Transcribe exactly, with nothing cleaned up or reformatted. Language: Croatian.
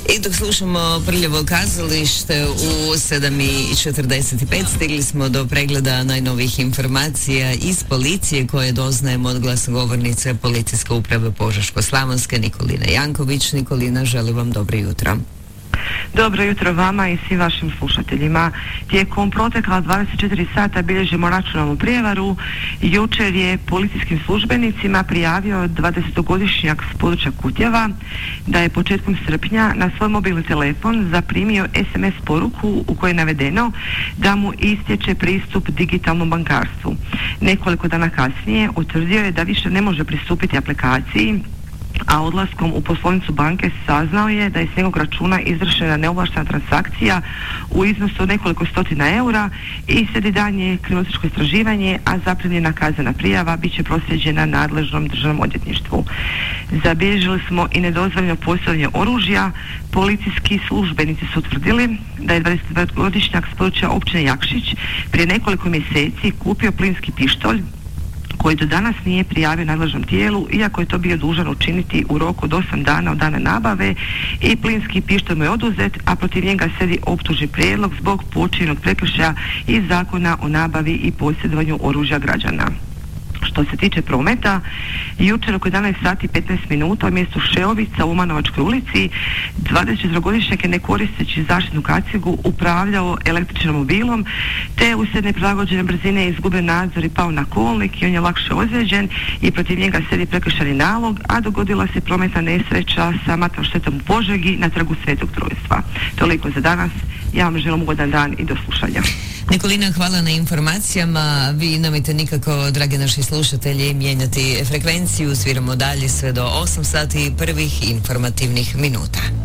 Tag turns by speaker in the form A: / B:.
A: I dok slušamo Prljavo kazalište u sedam i četrdeset pet stigli smo do pregleda najnovijih informacija iz policije koje doznajemo od glasnogovornice Policijske uprave Požeško-slavonske Nikolina Janković. Nikolina, želim vam dobro jutro.
B: Dobro jutro vama i svim vašim slušateljima. Tijekom protekla dvadeset četiri sata bilježimo računalnu prijevaru. Jučer je policijskim službenicima prijavio dvadesetogodišnjak s područja Kutjeva da je početkom srpnja na svoj mobilni telefon zaprimio es em es poruku u kojoj je navedeno da mu istječe pristup digitalnom bankarstvu. Nekoliko dana kasnije utvrdio je da više ne može pristupiti aplikaciji, a odlaskom u poslovnicu banke saznao je da je s njegovog računa izvršena neovlaštena transakcija u iznosu od nekoliko stotina eura i slijedi daljnje kriminalističko istraživanje, a zaprimljena kaznena prijava bit će proslijeđena nadležnom državnom odvjetništvu. Zabilježili smo i nedozvoljeno posjedovanje oružja. Policijski službenici su utvrdili da je dvadesetdevetogodišnjak s područja općine Jakšić prije nekoliko mjeseci kupio plinski pištolj koji do danas nije prijavio nadležnom tijelu, iako je to bio dužan učiniti u roku od osam dana od dana nabave, i plinski pištolj mu je oduzet, a protiv njega slijedi optužni prijedlog zbog počinjenog prekršaja iz Zakona o nabavi i posjedovanju oružja građana. Što se tiče prometa, jučer oko jedanaest sati i petnaest minuta u mjestu Šeovica u Umanovačkoj ulici dvadesetčetverogodišnjak je, ne koristeći zaštitnu kacigu, upravljao električnim mobilom te uslijed neprilagođene brzine izgubio nadzor i pao na kolnik i on je lakše ozlijeđen i protiv njega slijedi prekršajni nalog, a dogodila se prometna nesreća sa materijalnom štetom u Požegi na trgu Svetog Trojstva. Toliko za danas. Ja vam želim ugodan dan i do slušanja.
A: Nikolina, hvala na informacijama. Vi nemojte nikako, dragi naši slušatelji, mijenjati frekvenciju. Sviramo dalje sve do osam sati prvih informativnih minuta.